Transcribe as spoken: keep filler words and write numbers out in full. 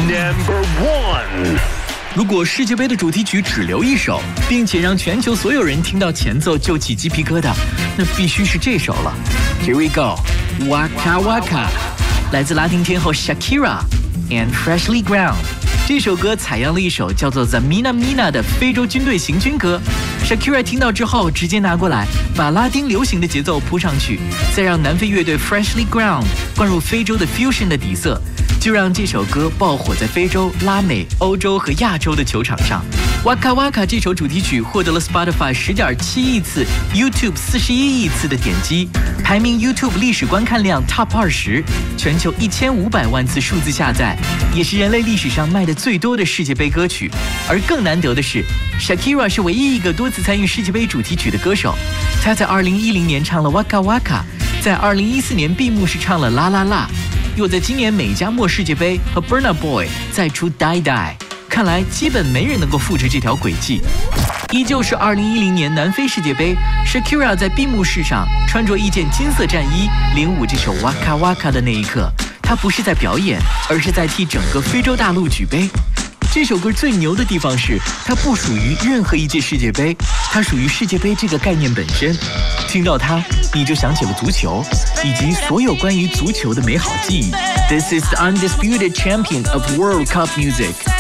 Number one。 如果世界杯的主题曲只留一首，并且让全球所有人听到前奏就起鸡皮疙瘩，那必须是这首了。Here we go， Waka Waka， 来自拉丁天后 Shakira and Freshly Ground。这首歌采样了一首叫做 Zamina Mina 的非洲军队行军歌。Shakira 听到之后，直接拿过来，把拉丁流行的节奏铺上去，再让南非乐队 Freshly Ground 灌入非洲的 fusion 的底色。就让这首歌爆火在非洲、拉美、欧洲和亚洲的球场上。Waka Waka 这首主题曲获得了 Spotify 十点七亿次、YouTube 四十一亿次的点击，排名 YouTube 历史观看量 Top 二十，全球一千五百万次数字下载，也是人类历史上卖的最多的世界杯歌曲。而更难得的是 ，Shakira 是唯一一个多次参与世界杯主题曲的歌手。她在二零一零年唱了 Waka Waka， 在二零一四年闭幕式唱了啦啦啦。又在今年美加墨世界杯和 Burna Boy 再出 Die Die， 看来基本没人能够复制这条轨迹。依旧是二零一零年南非世界杯 ，Shakira 在闭幕式上穿着一件金色战衣，领舞这首 Waka Waka 的那一刻，她不是在表演，而是在替整个非洲大陆举杯。这首歌最牛的地方是，它不属于任何一届世界杯，它属于世界杯这个概念本身。听到它，你就想起了足球，以及所有关于足球的美好记忆。This is the undisputed champion of World Cup music.